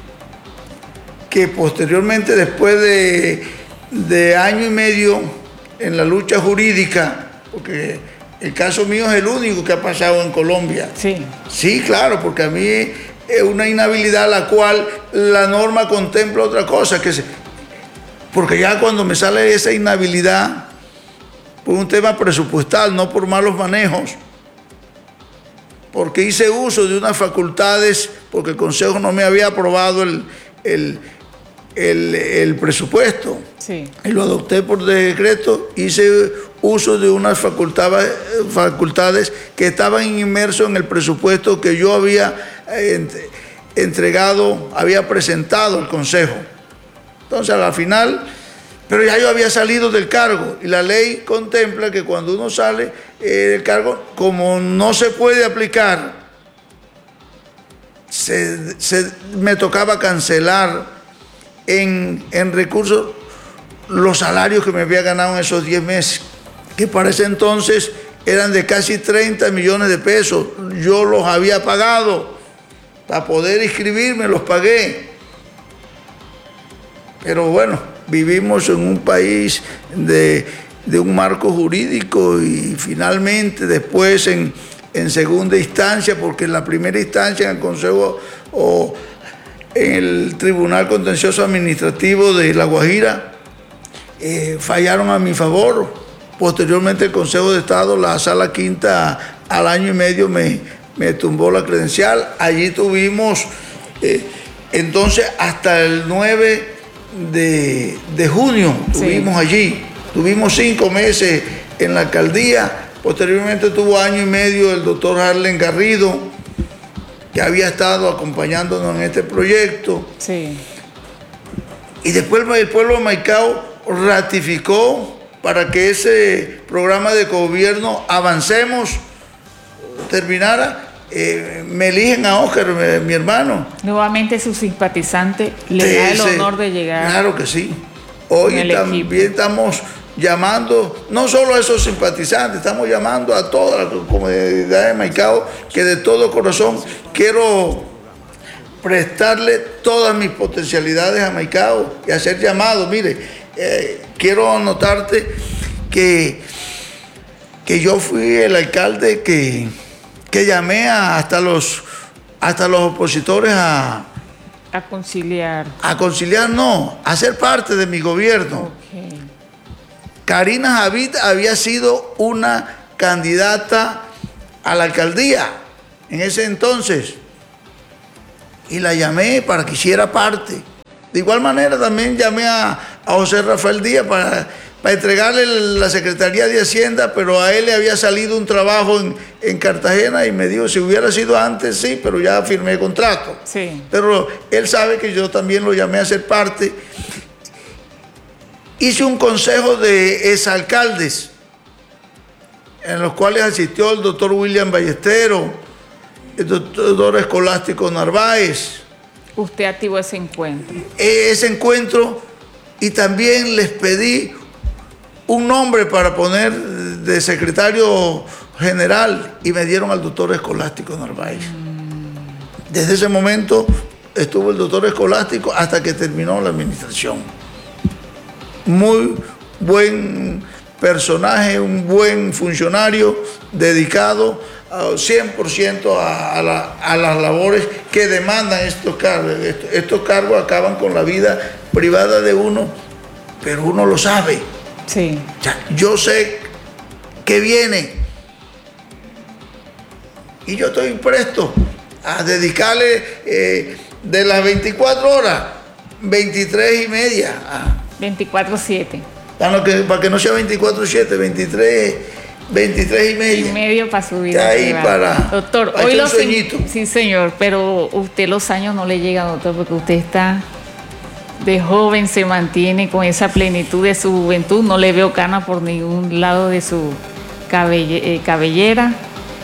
que posteriormente, después de, de año y medio en la lucha jurídica, porque el caso mío es el único que ha pasado en Colombia. Sí. Sí, claro, porque a mí es una inhabilidad la cual la norma contempla otra cosa, que se, porque ya cuando me sale esa inhabilidad por un tema presupuestal, no por malos manejos, porque hice uso de unas facultades, porque el Consejo no me había aprobado el, el, el, el presupuesto. Sí. Y lo adopté por decreto, hice uso de unas facultades, facultades que estaban inmersos en el presupuesto que yo había entregado, había presentado al Consejo. Entonces, a la final, pero ya yo había salido del cargo y la ley contempla que cuando uno sale eh, del cargo, como no se puede aplicar, se, se, me tocaba cancelar en, en recursos los salarios que me había ganado en esos diez meses, que para ese entonces eran de casi treinta millones de pesos. Yo los había pagado, para poder inscribirme los pagué. Pero bueno, vivimos en un país de, de un marco jurídico y finalmente después en, en segunda instancia, porque en la primera instancia en el Consejo o en el Tribunal Contencioso Administrativo de La Guajira eh, fallaron a mi favor. Posteriormente el Consejo de Estado, la Sala Quinta, al año y medio me, me tumbó la credencial. Allí tuvimos, eh, entonces hasta el nueve de, de junio, sí. Tuvimos allí, tuvimos cinco meses en la alcaldía. Posteriormente tuvo año y medio el doctor Harlen Garrido, que había estado acompañándonos en este proyecto. Sí. Y después el pueblo de Maicao ratificó para que ese programa de gobierno Avancemos terminara. Eh, me eligen a Óscar, mi, mi hermano. Nuevamente su simpatizante le de da el ese, honor de llegar. Claro que sí. Hoy también equipo. Estamos llamando, no solo a esos simpatizantes, estamos llamando a toda la comunidad de Maicao, que de todo corazón quiero prestarle todas mis potencialidades a Maicao y hacer llamados. Mire, eh, quiero anotarte que, que yo fui el alcalde que, que llamé a, hasta, los, hasta los opositores a, A conciliar. A conciliar no, a ser parte de mi gobierno. Okay. Karina Javid había sido una candidata a la alcaldía en ese entonces y la llamé para que hiciera parte. De igual manera también llamé a, a José Rafael Díaz para, para entregarle la Secretaría de Hacienda, pero a él le había salido un trabajo en, en Cartagena y me dijo, si hubiera sido antes, sí, pero ya firmé contrato. Sí. Pero él sabe que yo también lo llamé a ser parte. Hice un consejo de exalcaldes, en los cuales asistió el doctor William Ballestero, el doctor Escolástico Narváez. Usted activó ese encuentro. Ese encuentro, y también les pedí un nombre para poner de secretario general y me dieron al doctor Escolástico Narváez. Mm. Desde ese momento estuvo el doctor Escolástico hasta que terminó la administración. Muy buen personaje, un buen funcionario, dedicado uh, cien por ciento a, a, la, a las labores que demandan estos cargos. Estos, estos cargos acaban con la vida privada de uno, pero uno lo sabe. Sí. O sea, yo sé que viene y yo estoy presto a dedicarle eh, de las veinticuatro horas, veintitrés y media a veinticuatro siete. Para que, para que no sea veinticuatro siete, veintitrés, veintitrés y media. Y medio para su vida. Ahí para, doctor, para hoy un los sueñito. Sí, señor, pero usted los años no le llegan, doctor, porque usted está de joven, se mantiene con esa plenitud de su juventud. No le veo canas por ningún lado de su cabelle, eh, cabellera.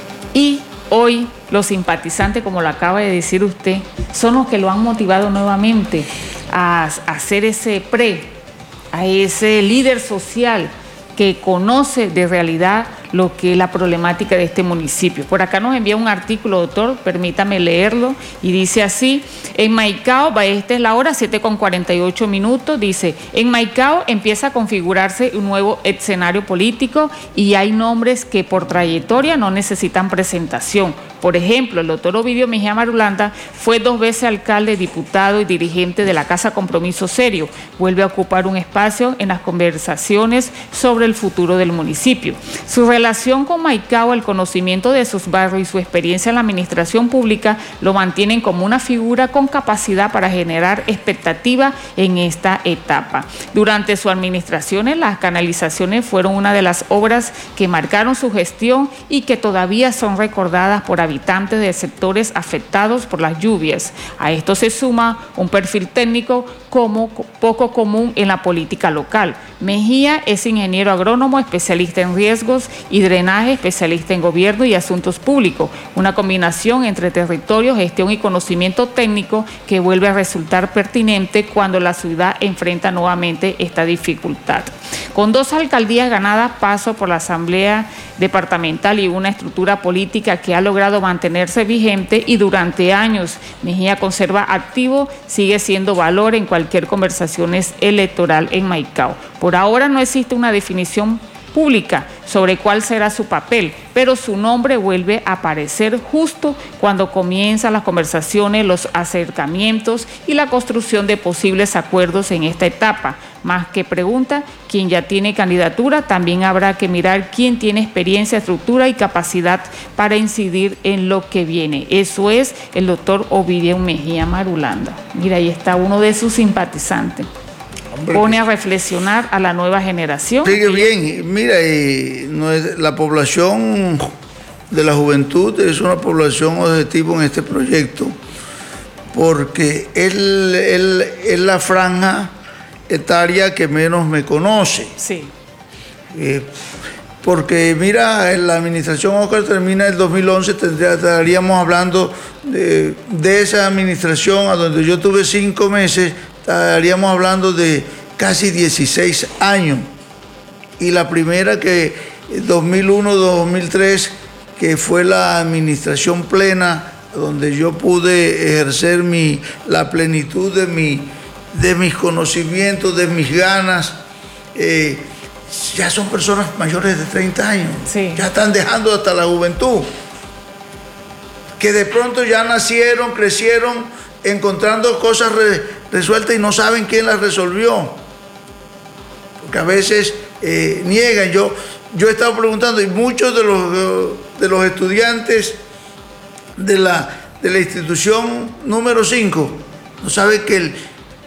Y hoy los simpatizantes, como lo acaba de decir usted, son los que lo han motivado nuevamente a, a hacer ese pre, a ese líder social que conoce de realidad lo que es la problemática de este municipio. Por acá nos envía un artículo, doctor, permítame leerlo, y dice así: en Maicao, esta es la hora, siete con cuarenta y ocho minutos, dice, en Maicao empieza a configurarse un nuevo escenario político y hay nombres que por trayectoria no necesitan presentación. Por ejemplo, el doctor Ovidio Mejía Marulanda fue dos veces alcalde, diputado y dirigente de la Casa Compromiso Serio. Vuelve a ocupar un espacio en las conversaciones sobre el futuro del municipio. Su relación con Maicao, el conocimiento de sus barrios y su experiencia en la administración pública lo mantienen como una figura con capacidad para generar expectativa en esta etapa. Durante su administración, las canalizaciones fueron una de las obras que marcaron su gestión y que todavía son recordadas por habitantes de sectores afectados por las lluvias. A esto se suma un perfil técnico como poco común en la política local. Mejía es ingeniero agrónomo, especialista en riesgos y drenaje, especialista en gobierno y asuntos públicos, una combinación entre territorio, gestión y conocimiento técnico que vuelve a resultar pertinente cuando la ciudad enfrenta nuevamente esta dificultad. Con dos alcaldías ganadas, paso por la Asamblea Departamental y una estructura política que ha logrado mantenerse vigente y durante años Mejía conserva activo, sigue siendo valor en cualquier conversación electoral en Maicao. Por ahora no existe una definición pública sobre cuál será su papel, pero su nombre vuelve a aparecer justo cuando comienzan las conversaciones, los acercamientos y la construcción de posibles acuerdos en esta etapa. Más que pregunta, quien ya tiene candidatura, también habrá que mirar quién tiene experiencia, estructura y capacidad para incidir en lo que viene. Eso es el doctor Ovidio Mejía Marulanda. Mira, ahí está uno de sus simpatizantes. Pone a reflexionar a la nueva generación. Sigue bien, mira, eh, no es, la población de la juventud es una población objetivo en este proyecto, porque él, él, es la franja etaria que menos me conoce. Sí. Eh, porque mira, la administración Oscar termina el dos mil once, tendría, estaríamos hablando de, de esa administración a donde yo tuve cinco meses, estaríamos hablando de casi dieciséis años. Y la primera que dos mil uno, dos mil tres, que fue la administración plena, donde yo pude ejercer mi, la plenitud de, mi, de mis conocimientos, de mis ganas. Eh, ya son personas mayores de treinta años. Sí. Ya están dejando hasta la juventud. Que de pronto ya nacieron, crecieron encontrando cosas re, resueltas y no saben quién las resolvió. Porque a veces eh, niegan. Yo, yo he estado preguntando y muchos de los, de los estudiantes de la, de la institución número cinco no saben que el,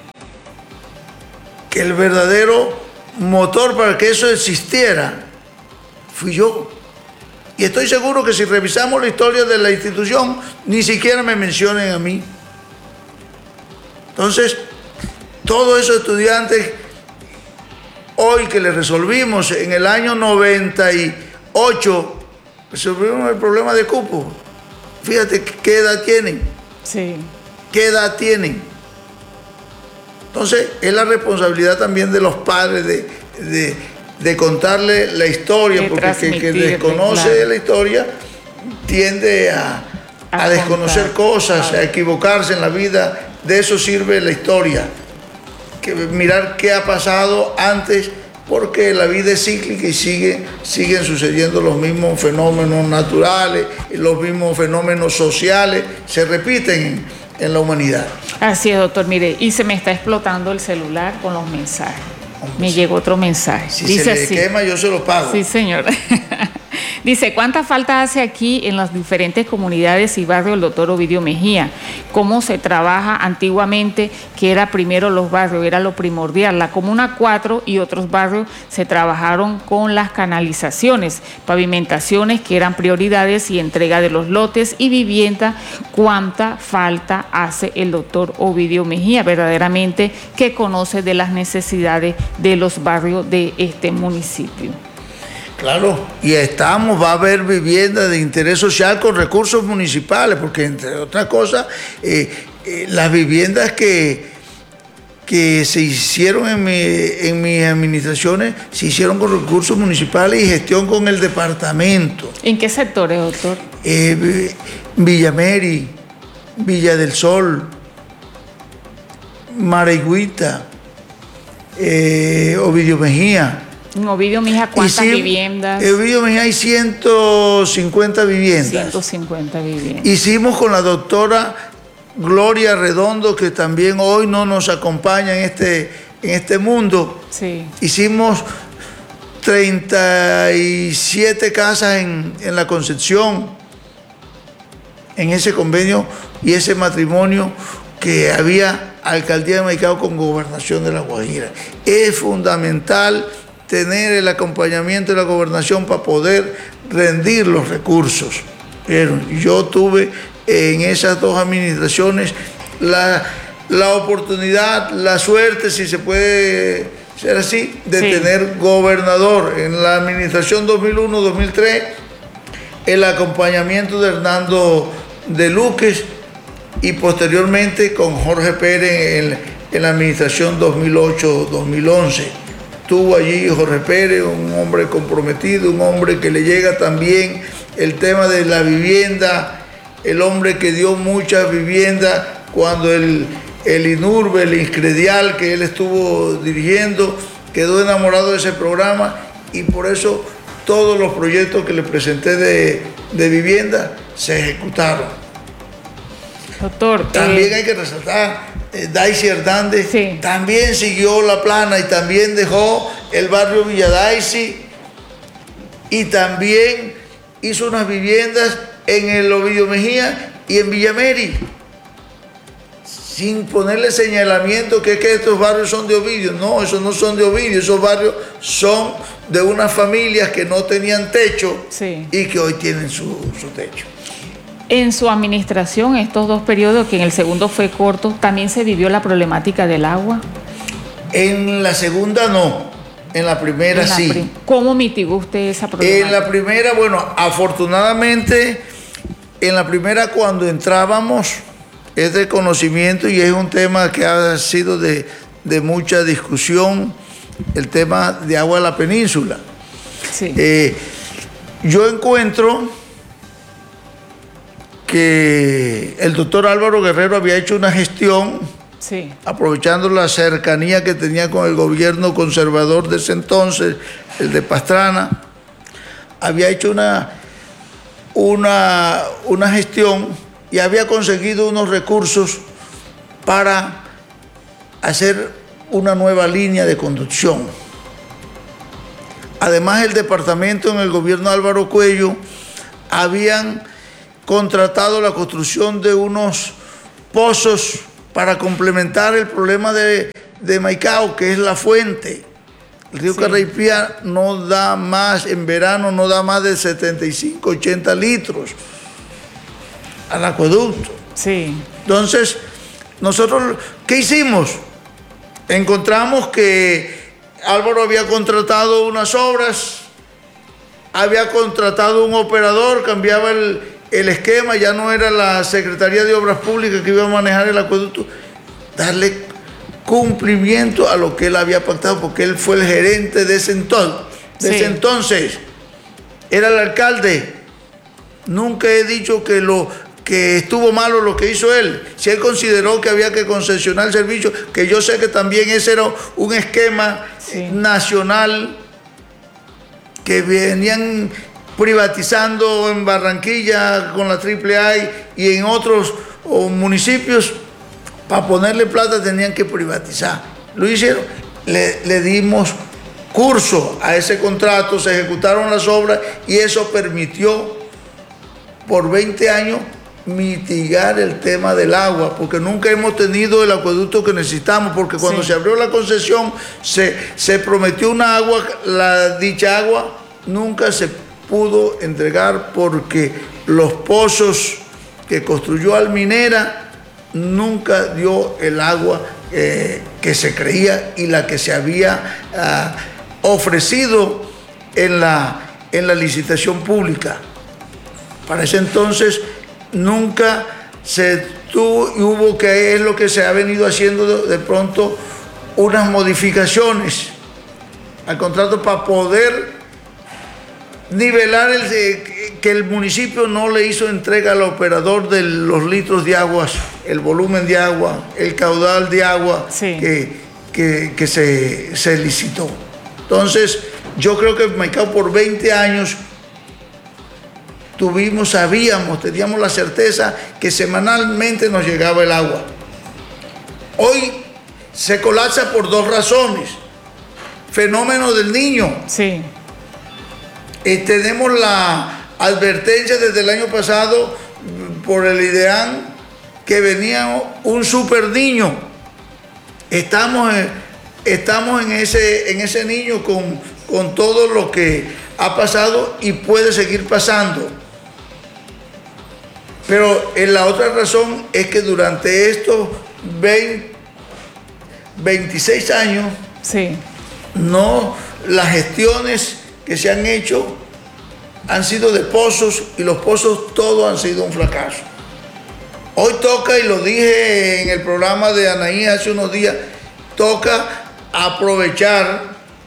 que el verdadero motor para que eso existiera fui yo. Y estoy seguro que si revisamos la historia de la institución, ni siquiera me mencionen a mí. Entonces, todos esos estudiantes, hoy que les resolvimos en el año noventa y ocho, resolvimos el problema de cupo. Fíjate qué edad tienen. Sí. ¿Qué edad tienen? Entonces, es la responsabilidad también de los padres de, de, de contarle la historia, de porque el que desconoce claro. la historia tiende a, a, a desconocer contar. cosas, claro. a equivocarse en la vida. De eso sirve la historia, que mirar qué ha pasado antes, porque la vida es cíclica y sigue, siguen sucediendo los mismos fenómenos naturales y los mismos fenómenos sociales, se repiten en, en la humanidad. Así es, doctor. Mire, y se me está explotando el celular con los mensajes. Me llegó otro mensaje. Si Dice se le así. quema, yo se lo pago. Sí, señor. Dice, ¿cuánta falta hace aquí en las diferentes comunidades y barrios el doctor Ovidio Mejía? ¿Cómo se trabaja antiguamente, que era primero los barrios, era lo primordial? La Comuna cuatro y otros barrios se trabajaron con las canalizaciones, pavimentaciones que eran prioridades y entrega de los lotes y vivienda. ¿Cuánta falta hace el doctor Ovidio Mejía, verdaderamente, que conoce de las necesidades de los barrios de este municipio? Claro, y estamos, va a haber vivienda de interés social con recursos municipales, porque entre otras cosas, eh, eh, las viviendas que, que se hicieron en, mi, en mis administraciones se hicieron con recursos municipales y gestión con el departamento. ¿En qué sectores, doctor? Eh, Villameri, Villa del Sol, Maraigüita, eh, Ovidio Mejía. En Ovidio Mejía, ¿cuántas sí, viviendas? En Ovidio Mejía hay ciento cincuenta viviendas. ciento cincuenta viviendas. Hicimos con la doctora Gloria Redondo, que también hoy no nos acompaña en este, en este mundo. Sí. Hicimos treinta y siete casas en, en la Concepción, en ese convenio y ese matrimonio que había Alcaldía de Maicao con Gobernación de La Guajira. Es fundamental tener el acompañamiento de la gobernación para poder rendir los recursos. Pero yo tuve en esas dos administraciones la, la oportunidad, la suerte, si se puede ser así, de sí. tener gobernador. En la administración dos mil uno dos mil tres, el acompañamiento de Hernando de Luques y posteriormente con Jorge Pérez en, en la administración dos mil ocho dos mil once. Estuvo allí Jorge Pérez, un hombre comprometido, un hombre que le llega también el tema de la vivienda, el hombre que dio muchas viviendas cuando el, el INURBE, el Inscredial, que él estuvo dirigiendo, quedó enamorado de ese programa y por eso todos los proyectos que le presenté de, de vivienda se ejecutaron. Doctor, también eh... hay que resaltar, eh, Daisy Hernández sí. también siguió la plana y también dejó el barrio Villa Daisy y también hizo unas viviendas en el Ovidio Mejía y en Villameri, sin ponerle señalamiento que es que estos barrios son de Ovidio. No, esos no son de Ovidio, esos barrios son de unas familias que no tenían techo sí. y que hoy tienen su, su techo. En su administración, estos dos periodos, que en el segundo fue corto, ¿también se vivió la problemática del agua? En la segunda no, en la primera en la sí. Prim- ¿Cómo mitigó usted esa problemática? En la primera, bueno, afortunadamente, en la primera cuando entrábamos, es de conocimiento y es un tema que ha sido de, de mucha discusión, el tema de agua de la península. Sí. Eh, yo encuentro que el doctor Álvaro Guerrero había hecho una gestión, sí. aprovechando la cercanía que tenía con el gobierno conservador de ese entonces, el de Pastrana, había hecho una, una, una gestión y había conseguido unos recursos para hacer una nueva línea de conducción. Además, el departamento en el gobierno de Álvaro Cuello habían contratado la construcción de unos pozos para complementar el problema de, de Maicao, que es la fuente. El río sí. Carraipía no da más, en verano no da más de setenta y cinco, ochenta litros al acueducto. Sí. Entonces, nosotros, ¿qué hicimos? Encontramos que Álvaro había contratado unas obras, había contratado un operador, cambiaba el, el esquema, ya no era la Secretaría de Obras Públicas que iba a manejar el acueducto, darle cumplimiento a lo que él había pactado, porque él fue el gerente de ese entonces. De sí. ese entonces. Era el alcalde. Nunca he dicho que, lo, que estuvo malo lo que hizo él. Si él consideró que había que concesionar el servicio, que yo sé que también ese era un esquema sí. nacional que venían privatizando en Barranquilla con la triple A y en otros municipios. Para ponerle plata tenían que privatizar. Lo hicieron. Le, le dimos curso a ese contrato, se ejecutaron las obras y eso permitió por veinte años mitigar el tema del agua, porque nunca hemos tenido el acueducto que necesitamos, porque cuando sí. se abrió la concesión se, se prometió una agua, la dicha agua nunca se pudo entregar porque los pozos que construyó Alminera nunca dio el agua eh, que se creía y la que se había uh, ofrecido en la, en la licitación pública. Para ese entonces nunca se tuvo y hubo que, es lo que se ha venido haciendo de, de pronto, unas modificaciones al contrato para poder nivelar el, eh, que el municipio no le hizo entrega al operador de los litros de agua, el volumen de agua, el caudal de agua sí. que, que, que se, se licitó. Entonces, yo creo que Maicao por veinte años tuvimos, sabíamos, teníamos la certeza que semanalmente nos llegaba el agua. Hoy se colapsa por dos razones. Fenómeno del Niño. Sí. Eh, tenemos la advertencia desde el año pasado por el IDEAN que venía un super niño. Estamos, eh, estamos en, ese, en ese niño con, con todo lo que ha pasado y puede seguir pasando. Pero eh, la otra razón es que durante estos veinte, veintiséis años, sí. no, las gestiones que se han hecho han sido de pozos y los pozos todos han sido un fracaso. Hoy toca, y lo dije en el programa de Anaí hace unos días, toca aprovechar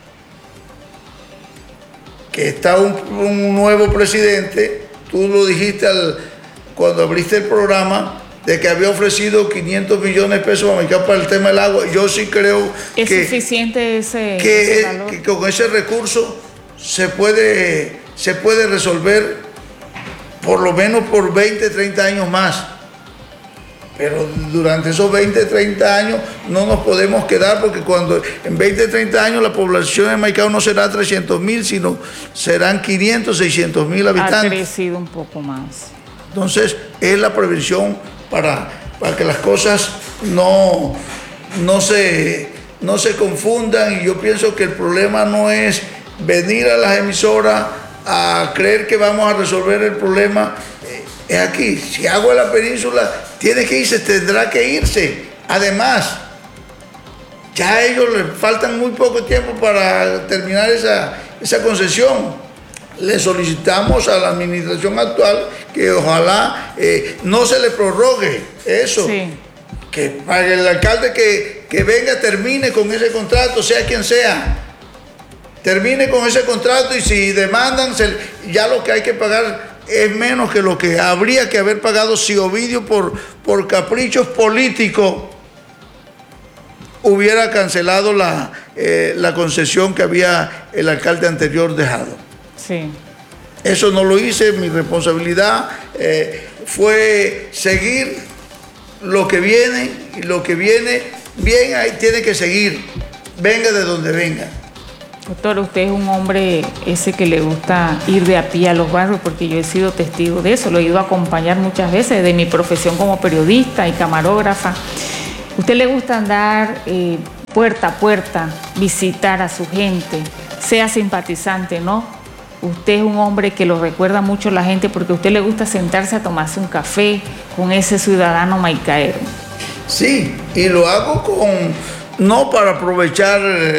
que está un, un nuevo presidente. Tú lo dijiste al, cuando abriste el programa, de que había ofrecido quinientos millones de pesos a Maicao para el tema del agua. Yo sí creo ¿Es que, suficiente ese, que, ese valor? que con ese recurso se puede, se puede resolver por lo menos por veinte, treinta años más. Pero durante esos veinte, treinta años no nos podemos quedar, porque cuando en veinte, treinta años la población de Maicao no será trescientos mil, sino serán quinientos, seiscientos mil habitantes. Ha crecido un poco más. Entonces es la prevención para, para que las cosas no, no, se, no se confundan. Y yo pienso que el problema no es venir a las emisoras a creer que vamos a resolver el problema. Eh, es aquí. Si Agua de la Península tiene que irse, tendrá que irse. Además, ya a ellos les faltan muy poco tiempo para terminar esa, esa concesión. Le solicitamos a la administración actual que ojalá eh, no se le prorrogue eso. Sí. Que para el alcalde que, que venga termine con ese contrato, sea quien sea. Termine con ese contrato, y si demandan, se, ya lo que hay que pagar es menos que lo que habría que haber pagado si Ovidio por, por caprichos políticos hubiera cancelado la, eh, la concesión que había el alcalde anterior dejado. Sí. Eso no lo hice, mi responsabilidad eh, fue seguir lo que viene, y lo que viene bien ahí tiene que seguir, venga de donde venga. Doctor, usted es un hombre ese que le gusta ir de a pie a los barrios, porque yo he sido testigo de eso, lo he ido a acompañar muchas veces de mi profesión como periodista y camarógrafa. ¿Usted le gusta andar eh, puerta a puerta, visitar a su gente, sea simpatizante, no? Usted es un hombre que lo recuerda mucho la gente porque a usted le gusta sentarse a tomarse un café con ese ciudadano maicaero. Sí, y lo hago con, no para aprovechar